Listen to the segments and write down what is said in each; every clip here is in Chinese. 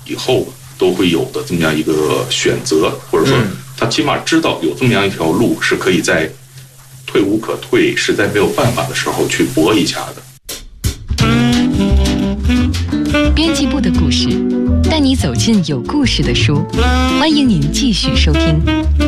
以后都会有的这么样一个选择，或者说他起码知道有这么样一条路是可以在退无可退、实在没有办法的时候去搏一下的。 编辑部的故事，带你走进有故事的书，欢迎您继续收听。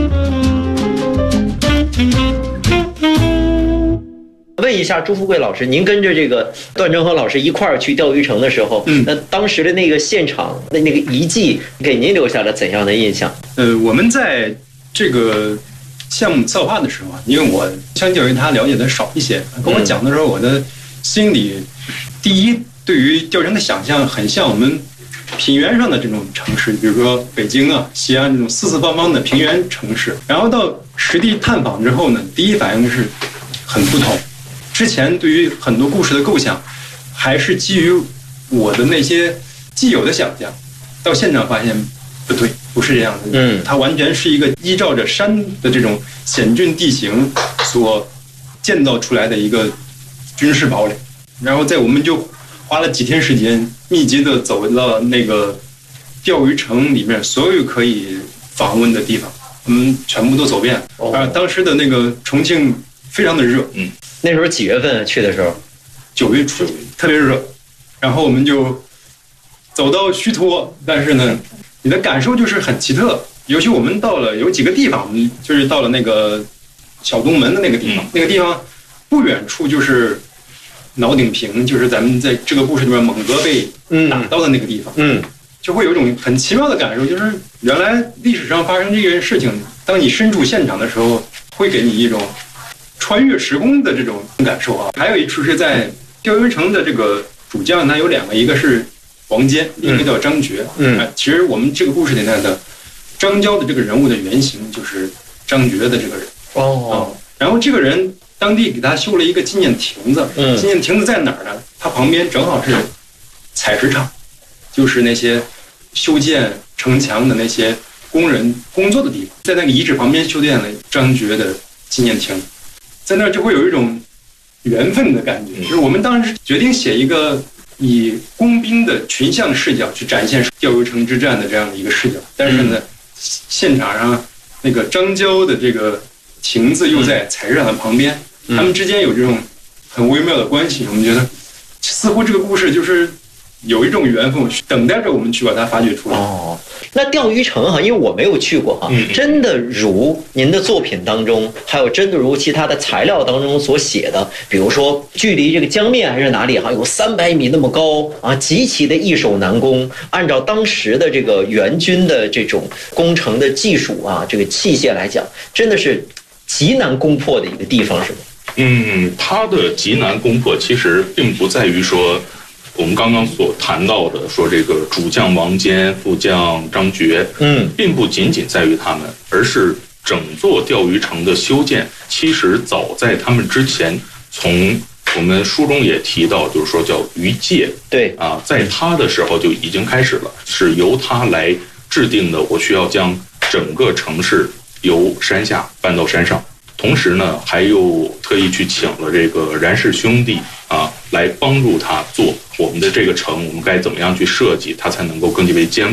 问一下朱富贵老师，您跟着这个段正和老师一块儿去钓鱼城的时候，那当时的那个现场的那个遗迹，给您留下了怎样的印象？ 我们在这个项目策划的时候啊，因为我相较于他了解的少一些，跟我讲的时候，我的心里第一对于钓鱼城的想象很像我们平原上的这种城市，比如说北京啊、西安这种四四方方的平原城市。然后到实地探访之后呢，第一反应是很不同。之前对于很多故事的构想，还是基于我的那些既有的想象，到现场发现不对，不是这样的。它完全是一个依照着山的这种险峻地形所建造出来的一个军事堡垒。然后我们就花了几天时间，密集的走到那个钓鱼城里面所有可以访问的地方，我们全部都走遍了。当时的那个重庆非常的热， 那时候几月份去的时候 ？9月初，特别热。然后我们就走到须托，但是呢，你的感受就是很奇特。尤其我们到了有几个地方，我们就是到了那个小东门的那个地方，那个地方不远处就是脑顶坪，就是咱们在这个故事里面猛哥被打到的那个地方。就会有一种很奇妙的感受，就是原来历史上发生这件事情，当你身处现场的时候，会给你一种穿越时空的这种感受啊。还有一处是在钓鱼城的这个主将，他有2个，一个是王坚，一个叫张觉。其实我们这个故事里面的张交的这个人物的原型就是张觉的这个人。然后这个人当地给他修了一个纪念亭子。纪念亭子在哪儿呢？他旁边正好是采石场，就是那些修建城墙的那些工人工作的地方。在那个遗址旁边修建了张觉的纪念亭，在那儿就会有一种缘分的感觉。就是我们当时决定写一个以工兵的群像视角去展现钓鱼城之战的这样的一个视角，但是呢，现场上那个张交的这个亭子又在采石场的旁边，他们之间有这种很微妙的关系。我们觉得似乎这个故事就是有一种缘分，等待着我们去把它发掘出来。 那钓鱼城因为我没有去过真的如您的作品当中，还有真的如其他的材料当中所写的，比如说距离这个江面还是哪里有300米那么高极其的易守难攻。按照当时的这个援军的这种工程的技术这个器械来讲，真的是极难攻破的一个地方，是吗？ 它的极难攻破其实并不在于说我们刚刚所谈到的说这个主将王坚、副将张觉，并不仅仅在于他们，而是整座钓鱼城的修建，其实早在他们之前，从我们书中也提到，就是说叫渔界，在他的时候就已经开始了，是由他来制定的。我需要将整个城市由山下搬到山上。同时呢，还又特意去请了这个冉氏兄弟来帮助他做我们的这个城，我们该怎么样去设计，它才能够更加为坚固。